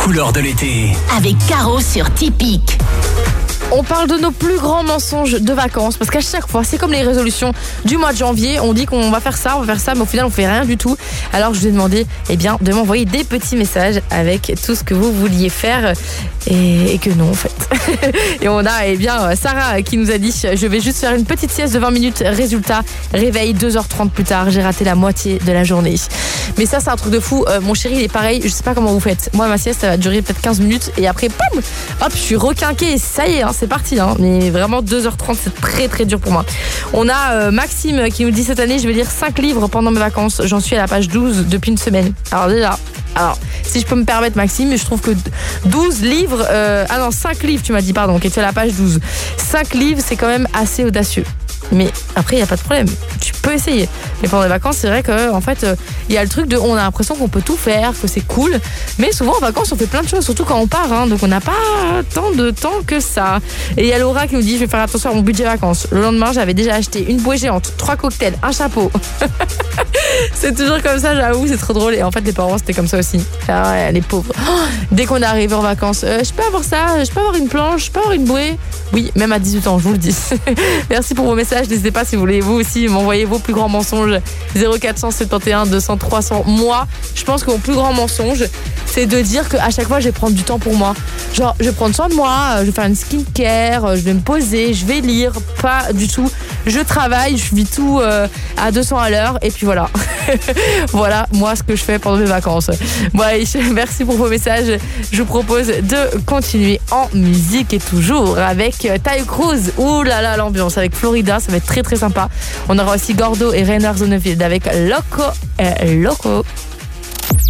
Couleur de l'été. Avec Caro sur Typique. On parle de nos plus grands mensonges de vacances parce qu'à chaque fois, c'est comme les résolutions du mois de janvier. On dit qu'on va faire ça, mais au final, on fait rien du tout. Alors, je vous ai demandé, de m'envoyer des petits messages avec tout ce que vous vouliez faire et que non, en fait. Et on a, Sarah qui nous a dit, je vais juste faire une petite sieste de 20 minutes. Résultat, réveil 2h30 plus tard. J'ai raté la moitié de la journée. Mais ça, c'est un truc de fou. Mon chéri, il est pareil. Je sais pas comment vous faites. Moi, ma sieste, ça va durer peut-être 15 minutes et après, pam, hop, je suis requinquée. Ça y est, c'est parti. Mais vraiment, 2h30, c'est très très dur pour moi. On a Maxime qui nous dit cette année, je vais lire 5 livres pendant mes vacances. J'en suis à la page 12 depuis une semaine. Alors, si je peux me permettre, Maxime, je trouve que 12 livres... 5 livres, tu m'as dit, pardon, qui est à la page 12. 5 livres, c'est quand même assez audacieux. Mais après, il n'y a pas de problème. Tu peux essayer. Mais pendant les vacances, c'est vrai qu'en fait, il y a le truc de... On a l'impression qu'on peut tout faire, que c'est cool. Mais souvent, en vacances, on fait plein de choses, surtout quand on part. Donc, on n'a pas tant de temps que ça. Et il y a Laura qui nous dit, je vais faire attention à mon budget vacances. Le lendemain, j'avais déjà acheté une bouée géante, 3 cocktails, un chapeau. C'est toujours comme ça, j'avoue, c'est trop drôle. Et en fait, les parents, c'était comme ça aussi. Ah ouais, les pauvres. Dès qu'on est arrivé en vacances, je peux avoir ça, je peux avoir une planche, je peux avoir une bouée. Oui, même à 18 ans, je vous le dis. Merci pour vos messages. N'hésitez pas si vous voulez vous aussi m'envoyer vos plus grands mensonges. 0471 200 300. Moi, je pense que mon plus grand mensonge, c'est de dire qu'à chaque fois, je vais prendre du temps pour moi. Genre, je vais prendre soin de moi, je vais faire une skincare, je vais me poser, je vais lire. Pas du tout. Je travaille, je vis tout à 200 à l'heure. Et puis voilà. Voilà, moi, ce que je fais pendant mes vacances. Bon, allez, merci pour vos messages. Je vous propose de continuer en musique et toujours avec Taio Cruz. Ouh là là, l'ambiance avec Florida, ça va être très très sympa. On aura aussi Gordo et Rainer Zonnefield avec Loco.